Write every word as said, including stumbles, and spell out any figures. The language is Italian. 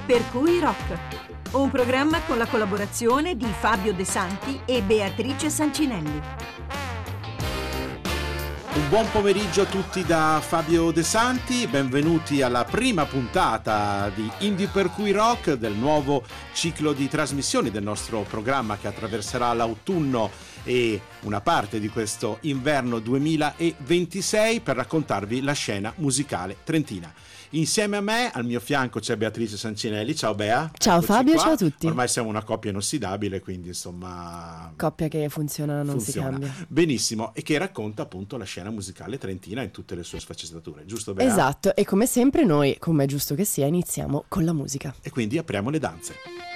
Per cui Rock, un programma con la collaborazione di Fabio De Santi e Beatrice Sancinelli. Un buon pomeriggio a tutti da Fabio De Santi, benvenuti alla prima puntata di Indie Per Cui Rock, del nuovo ciclo di trasmissioni del nostro programma che attraverserà l'autunno e una parte di questo inverno duemilaventisei per raccontarvi la scena musicale trentina. Insieme a me, al mio fianco, c'è Beatrice Sancinelli. Ciao Bea. Ciao Eccoci Fabio, qua. ciao a tutti. Ormai siamo una coppia inossidabile, quindi insomma... Coppia che funziona, non funziona. si cambia. Benissimo, e che racconta appunto la scena musicale trentina in tutte le sue sfaccettature, giusto Bea? Esatto, e come sempre noi, come è giusto che sia, iniziamo con la musica. E quindi apriamo le danze.